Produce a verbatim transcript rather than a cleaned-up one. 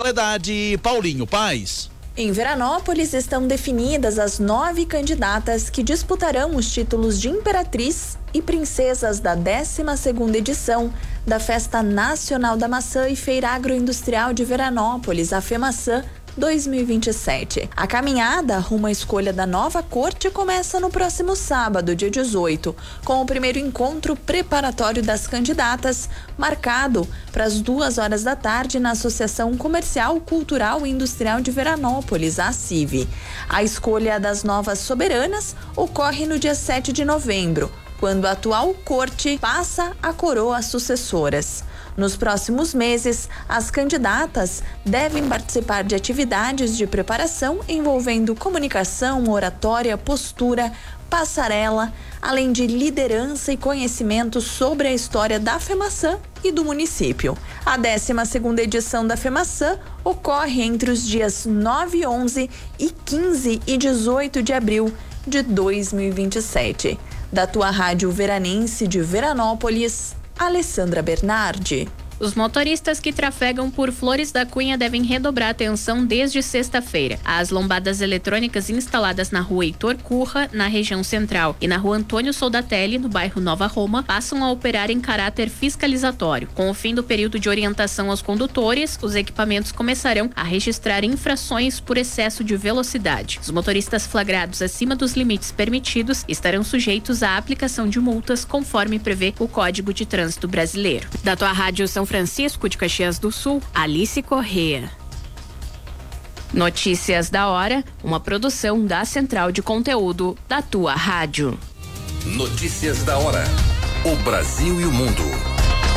Soledade, Paulinho Paz. Em Veranópolis estão definidas as nove candidatas que disputarão os títulos de Imperatriz e Princesas da décima segunda edição da Festa Nacional da Maçã e Feira Agroindustrial de Veranópolis, a FEMAÇã dois mil e vinte e sete. A caminhada rumo à escolha da nova corte começa no próximo sábado, dia dezoito, com o primeiro encontro preparatório das candidatas, marcado para as duas horas da tarde na Associação Comercial, Cultural e Industrial de Veranópolis, a ACIV. A escolha das novas soberanas ocorre no dia sete de novembro, quando a atual corte passa a coroa às sucessoras. Nos próximos meses, as candidatas devem participar de atividades de preparação envolvendo comunicação, oratória, postura, passarela, além de liderança e conhecimento sobre a história da FEMAÇã e do município. A décima segunda edição da FEMAÇã ocorre entre os dias nove, onze e quinze e dezoito de abril de dois mil e vinte e sete. Da tua rádio veranense de Veranópolis, Alessandra Bernardi. Os motoristas que trafegam por Flores da Cunha devem redobrar a atenção desde sexta-feira. As lombadas eletrônicas instaladas na rua Heitor Curra, na região central, e na rua Antônio Soldatelli, no bairro Nova Roma, passam a operar em caráter fiscalizatório. Com o fim do período de orientação aos condutores, os equipamentos começarão a registrar infrações por excesso de velocidade. Os motoristas flagrados acima dos limites permitidos estarão sujeitos à aplicação de multas, conforme prevê o Código de Trânsito Brasileiro. Da tua rádio São Francisco de Caxias do Sul, Alice Corrêa. Notícias da hora, uma produção da Central de Conteúdo da tua rádio. Notícias da hora. O Brasil e o mundo